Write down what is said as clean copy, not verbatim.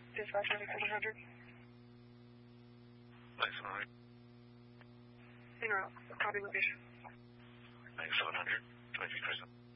Dispatch 100. Thanks, 100. In route. Copy location. Thanks, 100. 20 feet present.